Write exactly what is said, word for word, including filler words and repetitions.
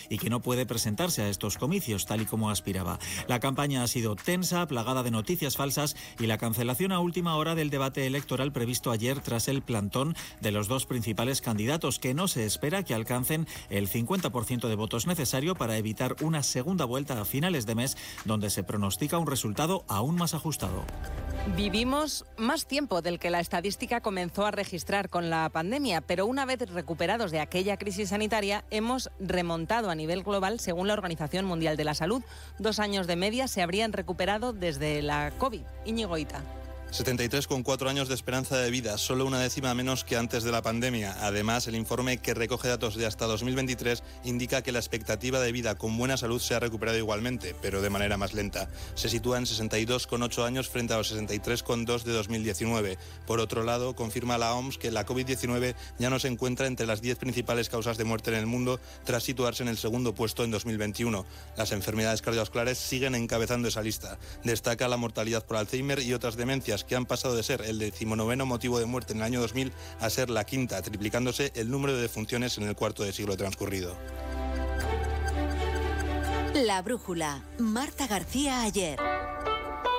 y que no puede presentarse a estos comicios tal y como aspiraba. La campaña ha sido tensa, plagada de noticias falsas y la cancelación a última hora del debate electoral previsto ayer tras el plantón de los dos principales candidatos, que no se espera que alcancen el cincuenta por ciento de votos necesario para evitar una segunda vuelta a finales de mes, donde se pronostica un resultado aún más ajustado. Vivimos más tiempo del que la estadística comenzó a registrar con la pandemia, pero una vez recuperados de aquella crisis sanitaria, hemos remontado a nivel global, según la Organización Mundial de la Salud. Dos años de media se habrían recuperado desde la COVID. Íñigo Ita. setenta y tres coma cuatro años de esperanza de vida, solo una décima menos que antes de la pandemia. Además, el informe, que recoge datos de hasta dos mil veintitrés, indica que la expectativa de vida con buena salud se ha recuperado igualmente, pero de manera más lenta. Se sitúa en sesenta y dos coma ocho años frente a los sesenta y tres coma dos de dos mil diecinueve. Por otro lado, confirma la O M S que la COVID diecinueve ya no se encuentra entre las diez principales causas de muerte en el mundo, tras situarse en el segundo puesto en dos mil veintiuno. Las enfermedades cardiovasculares siguen encabezando esa lista. Destaca la mortalidad por Alzheimer y otras demencias, que han pasado de ser el decimonoveno motivo de muerte en el año dos mil a ser la quinta, triplicándose el número de defunciones en el cuarto de siglo transcurrido. La brújula. Marta García Ayer.